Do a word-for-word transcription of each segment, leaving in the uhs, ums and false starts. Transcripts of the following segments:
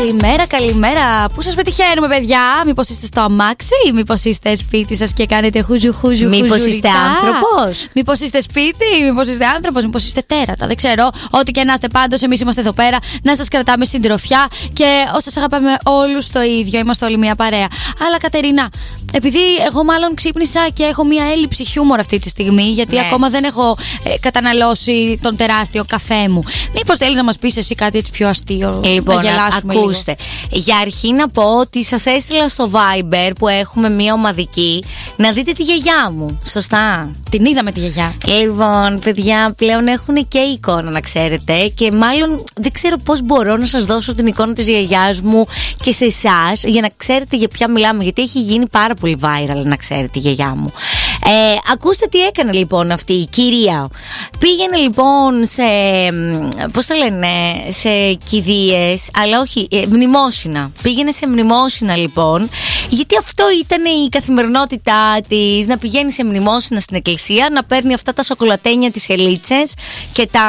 Καλημέρα, καλημέρα. Πού σας πετυχαίνουμε, παιδιά? Μήπως είστε στο αμάξι, μήπως είστε σπίτι σας και κάνετε χουζου χουζου? Μήπως είστε άνθρωπος? Μήπως είστε σπίτι, μήπως είστε άνθρωπος, μήπως είστε τέρατα? Δεν ξέρω. Ό,τι και να είστε, πάντως εμείς είμαστε εδώ πέρα να σας κρατάμε συντροφιά και όσες αγαπάμε όλους το ίδιο. Είμαστε όλοι μια παρέα. Αλλά Κατερίνα, επειδή εγώ μάλλον ξύπνησα και έχω μια έλλειψη χιούμορ αυτή τη στιγμή, γιατί ναι. ακόμα δεν έχω ε, καταναλώσει τον τεράστιο καφέ μου. Μήπως θέλεις να μας πεις εσύ κάτι έτσι πιο αστείο? Λοιπόν, να γελάσουμε ακούστε. λίγο. Για αρχή να πω ότι σας έστειλα στο Viber που έχουμε μια ομαδική να δείτε τη γιαγιά μου. Σωστά? Την είδαμε τη γιαγιά. Λοιπόν, παιδιά, πλέον έχουν και εικόνα, να ξέρετε. Και μάλλον δεν ξέρω πώς μπορώ να σας δώσω την εικόνα της γιαγιάς μου και σε εσάς, για να ξέρετε για ποια μιλάμε. Γιατί έχει γίνει πάρα πολύ viral, να ξέρετε, η γιαγιά μου. Ε, ακούστε τι έκανε λοιπόν αυτή η κυρία. Πήγαινε λοιπόν σε, πώς το λένε, σε κηδείες, αλλά όχι, ε, μνημόσυνα. Πήγαινε σε μνημόσυνα λοιπόν, γιατί αυτό ήταν η καθημερινότητά της, να πηγαίνει σε μνημόσυνα στην εκκλησία, να παίρνει αυτά τα σοκολατένια, τις ελίτσες και τα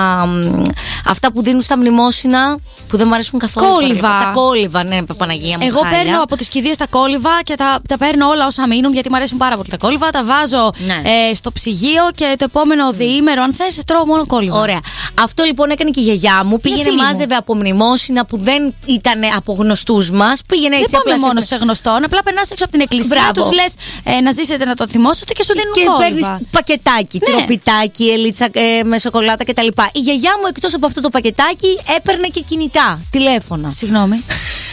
αυτά που δίνουν στα μνημόσυνα που δεν μου αρέσουν καθόλου. Κόλληβα. Τα κόλληβα, ναι, Παναγία μου. Εγώ χάλια. παίρνω από τις κηδείες τα κόλληβα και τα, τα παίρνω όλα όσα μείνουν, γιατί μου αρέσουν πάρα πολύ τα κόλληβα. Τα βάζω ναι. ε, στο ψυγείο και το επόμενο mm. διήμερο, αν θες, τρώω μόνο κόλληβα. Ωραία. Αυτό λοιπόν έκανε και η γιαγιά μου. Πήγαινε, μάζευε από μνημόσυνα που δεν ήταν από γνωστούς μας. Πήγαινε έτσι. Δεν πάμε απλά μόνο σε, σε γνωστόν. Απλά περνάς έξω από την εκκλησία, τους λες ε, να ζήσετε, να το θυμόσαστε και σου δίνουν και κόλληβα. Και παίρνεις πακετάκι, ναι. τροπιτάκι, ελίτσα ε, με σοκολάτα κτλ. Η γιαγιά μου, εκτός από αυτό το πακετάκι, έπαιρνε και κινητά, τηλέφωνα. Συγγνώμη.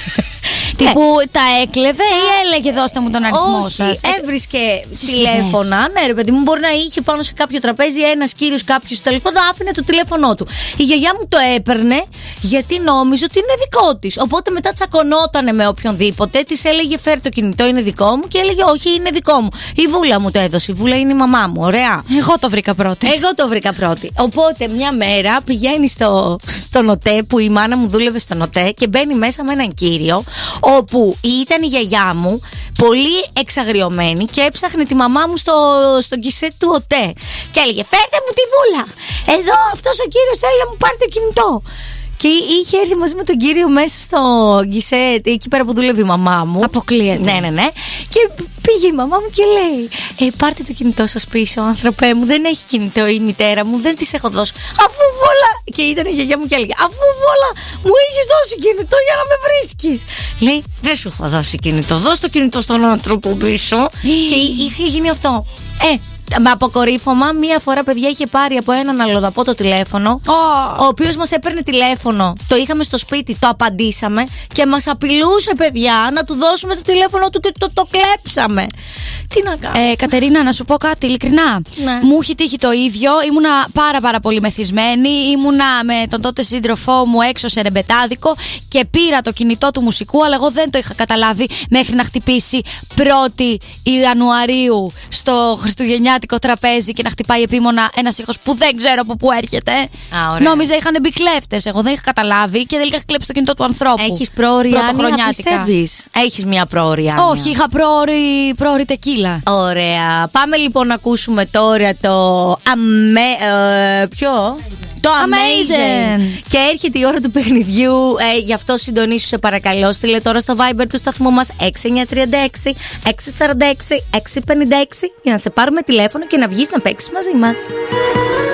Τι που τα έκλεβε ή έλεγε δώστε μου τον αριθμό σας? Έβρισκε τηλέφωνα. Ναι, ρε παιδί μου, μπορεί να είχε πάνω σε κάποιο τραπέζι ένας κύριος, κάποιος τέλος πάντων, άφηνε το τηλέφωνό του. Η γιαγιά μου το έπαιρνε γιατί νόμιζε ότι είναι δικό της. Οπότε μετά τσακωνότανε με οποιονδήποτε, της έλεγε φέρει το κινητό, είναι δικό μου, και έλεγε όχι, είναι δικό μου. Η Βούλα μου το έδωσε. Η Βούλα είναι η μαμά μου. Ωραία. Εγώ το βρήκα πρώτη. Εγώ το βρήκα πρώτη. Οπότε μια μέρα πηγαίνει στο, στο νοτέ, που η μάνα μου δούλευε στο νοτέ, και μπαίνει μέσα με έναν κύριο, όπου ήταν η γιαγιά μου πολύ εξαγριωμένη και έψαχνε τη μαμά μου στο, στο γκισέ του ΟΤΕ και έλεγε φέρτε μου τη Βούλα, εδώ αυτός ο κύριος θέλει να μου πάρει το κινητό. Και είχε έρθει μαζί με τον κύριο μέσα στο γκισέ, εκεί πέρα που δούλευε η μαμά μου. Αποκλείεται. Ναι, ναι, ναι. Και πήγε η μαμά μου και λέει ε, πάρτε το κινητό σας πίσω, άνθρωπέ μου. Δεν έχει κινητό η μητέρα μου, δεν της έχω δώσει. Αφού Βόλα. Και ήταν η γιαγιά μου και έλεγε αφού Βόλα μου έχεις δώσει κινητό για να με βρίσκεις. Λέει δεν σου έχω δώσει κινητό. Δώσ' το κινητό στον άνθρωπο πίσω. Και είχε γίνει αυτό. Ε, με αποκορύφωμα, μία φορά, παιδιά, είχε πάρει από έναν αλλοδαπό το τηλέφωνο, oh. ο οποίος μας έπαιρνε τηλέφωνο. Το είχαμε στο σπίτι, το απαντήσαμε και μας απειλούσε, παιδιά, να του δώσουμε το τηλέφωνο του και το, το κλέψαμε. Τι να κάνω. Ε, Κατερίνα, να σου πω κάτι ειλικρινά. Ναι. Μου έχει τύχει το ίδιο. Ήμουνα πάρα πάρα πολύ μεθυσμένη. Ήμουνα με τον τότε σύντροφό μου έξω σε ρεμπετάδικο και πήρα το κινητό του μουσικού, αλλά εγώ δεν το είχα καταλάβει μέχρι να χτυπήσει πρώτη Ιανουαρίου στο χριστουγεννιάτικο τραπέζι και να χτυπάει επίμονα ένας ήχος που δεν ξέρω από πού έρχεται. Α, νόμιζα είχαν μπει κλέφτες. Εγώ δεν είχα καταλάβει και δεν είχα κλέψει το κινητό του ανθρώπου. Έχεις πρόωρη άνοια, πιστεύεις? Έχεις μια πρόωρη άνοια? Όχι, είχα πρόωρη, πρόωρη τεκίλα. Ωραία. Πάμε λοιπόν να ακούσουμε τώρα το αμέ... Ε, ποιο? Το Amazing. Amazing. Και έρχεται η ώρα του παιχνιδιού. Ε, γι' αυτό συντονίσου, σε παρακαλώ. Στείλε τώρα στο Viber του σταθμού μας έξι εννιά τρία έξι έξι τέσσερα έξι έξι πέντε έξι για να σε πάρουμε τηλέφωνο και να βγεις να παίξεις μαζί μας.